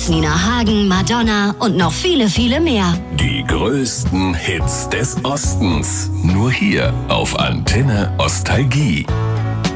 Beatles, Nina Hagen, Madonna und noch viele, viele mehr. Die größten Hits des Ostens. Nur hier auf Antenne Ostalgie.